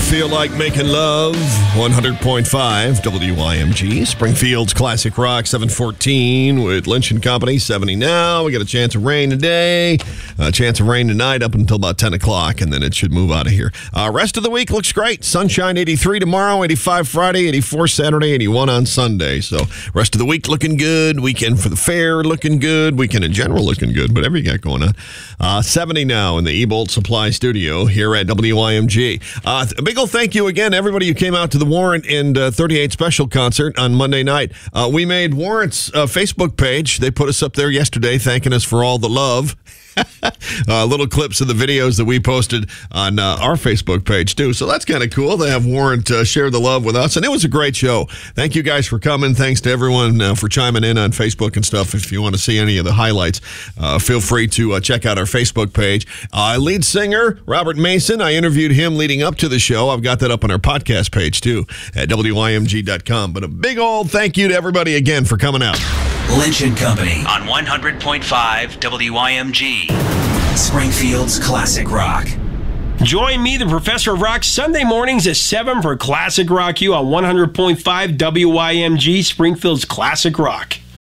Feel Like Making Love, 100.5 WIMG, Springfield's Classic Rock, 714 with Lynch & Company, 70 now. We got a chance of rain today, a chance of rain tonight up until about 10 o'clock, and then it should move out of here. Rest of the week looks great. Sunshine, 83 tomorrow, 85 Friday, 84 Saturday, 81 on Sunday. So rest of the week looking good. Weekend for the fair looking good. Weekend in general looking good. Whatever you got going on. 70 now in the E-Bolt Supply Studio here at WIMG. A big old thank you again, everybody who came out to the Warrant and 38 Special concert on Monday night. We made Warrant's Facebook page. They put us up there yesterday thanking us for all the love. Little clips of the videos that we posted on our Facebook page, too. So that's kind of cool to have Warrant share the love with us. And it was a great show. Thank you guys for coming. Thanks to everyone for chiming in on Facebook and stuff. If you want to see any of the highlights, feel free to check out our Facebook page. Lead singer, Robert Mason, I interviewed him leading up to the show. I've got that up on our podcast page, too, at WIMG.com. But a big old thank you to everybody again for coming out. Lynch & Company on 100.5 WIMG, Springfield's Classic Rock. Join me, the Professor of Rock, Sunday mornings at 7 for Classic Rock You on 100.5 WIMG, Springfield's Classic Rock.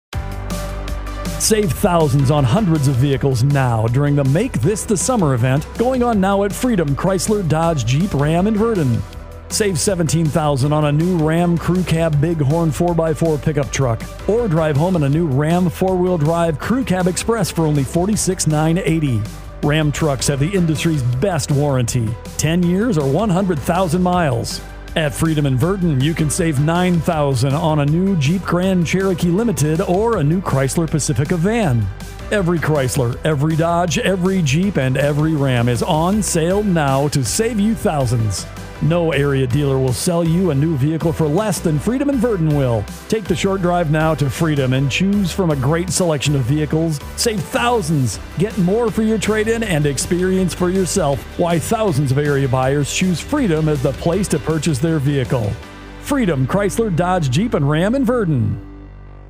Save thousands on hundreds of vehicles now during the Make This the Summer event going on now at Freedom Chrysler Dodge Jeep Ram in Verdon. Save $17,000 on a new Ram Crew Cab Bighorn 4x4 pickup truck. Or drive home in a new Ram 4-wheel drive Crew Cab Express for only $46,980. Ram trucks have the industry's best warranty, 10 years or 100,000 miles. At Freedom in Verdon, you can save $9,000 on a new Jeep Grand Cherokee Limited or a new Chrysler Pacifica van. Every Chrysler, every Dodge, every Jeep, and every Ram is on sale now to save you thousands. No area dealer will sell you a new vehicle for less than Freedom in Verdon will. Take the short drive now to Freedom and choose from a great selection of vehicles. Save thousands. Get more for your trade-in and experience for yourself why thousands of area buyers choose Freedom as the place to purchase their vehicle. Freedom Chrysler Dodge Jeep and Ram in Verdon.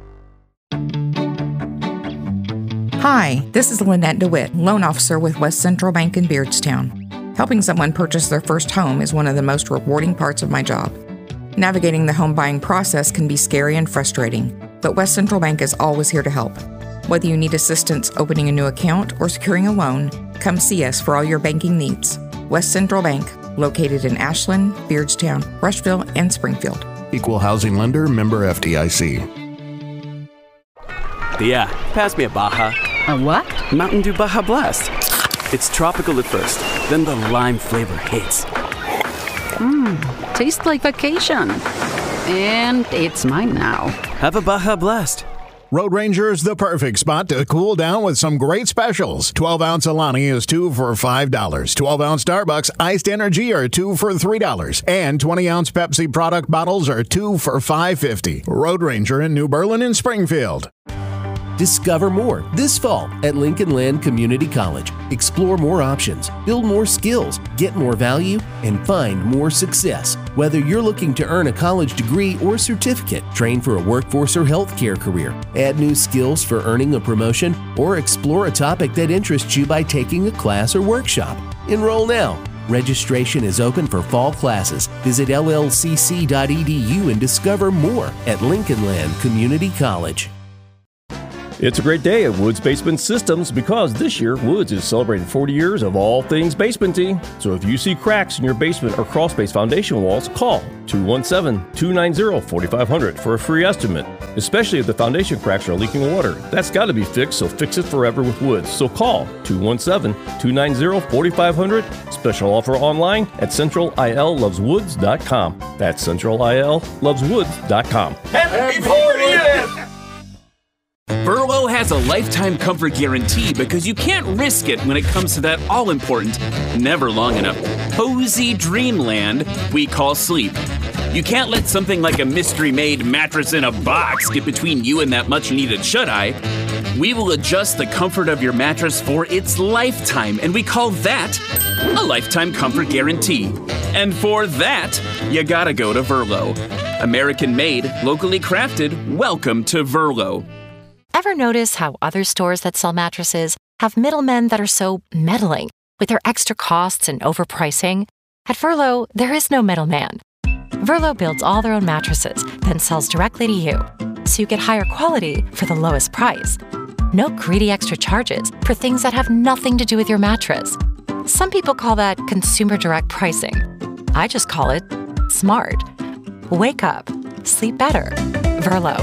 Hi, this is Lynette DeWitt, loan officer with West Central Bank in Beardstown. Helping someone purchase their first home is one of the most rewarding parts of my job. Navigating the home buying process can be scary and frustrating, but West Central Bank is always here to help. Whether you need assistance opening a new account or securing a loan, come see us for all your banking needs. West Central Bank, located in Ashland, Beardstown, Rushville, and Springfield. Equal housing lender, member FDIC. Yeah, pass me a Baja. A what? Mountain Dew Baja Blast. It's tropical at first, then the lime flavor hits. Tastes like vacation. And it's mine now. Have a Baja Blast. Road Ranger is the perfect spot to cool down with some great specials. 12-ounce Alani is 2 for $5. 12-ounce Starbucks Iced Energy are 2 for $3. And 20-ounce Pepsi product bottles are 2 for $5.50. Road Ranger in New Berlin and Springfield. Discover more this fall at Lincoln Land Community College. Explore more options, build more skills, get more value, and find more success. Whether you're looking to earn a college degree or certificate, train for a workforce or healthcare career, add new skills for earning a promotion, or explore a topic that interests you by taking a class or workshop. Enroll now. Registration is open for fall classes. Visit llcc.edu and discover more at Lincoln Land Community College. It's a great day at Woods Basement Systems because this year Woods is celebrating 40 years of all things basementy. So if you see cracks in your basement or crawl space foundation walls, call 217-290-4500 for a free estimate. Especially if the foundation cracks are leaking water. That's got to be fixed, so fix it forever with Woods. So call 217-290-4500. Special offer online at centralilloveswoods.com. That's centralilloveswoods.com. Happy 40th! Burlow has a lifetime comfort guarantee because you can't risk it when it comes to that all-important, never long enough, cozy dreamland we call sleep. You can't let something like a mystery-made mattress in a box get between you and that much-needed shut-eye. We will adjust the comfort of your mattress for its lifetime, and we call that a lifetime comfort guarantee. And for that, you gotta go to Verlo. American-made, locally crafted, welcome to Verlo. Ever notice how other stores that sell mattresses have middlemen that are so meddling with their extra costs and overpricing? At Verlo, there is no middleman. Verlo builds all their own mattresses, then sells directly to you, so you get higher quality for the lowest price. No greedy extra charges for things that have nothing to do with your mattress. Some people call that consumer direct pricing. I just call it smart. Wake up. Sleep better. Verlo.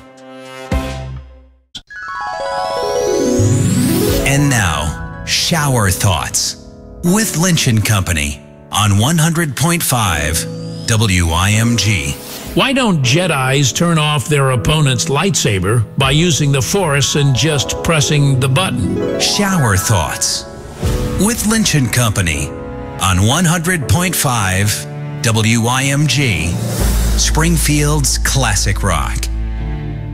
And now, Shower Thoughts with Lynch & Company on 100.5 WIMG. Why don't Jedis turn off their opponent's lightsaber by using the Force and just pressing the button? Shower Thoughts with Lynch & Company on 100.5 WIMG, Springfield's classic rock.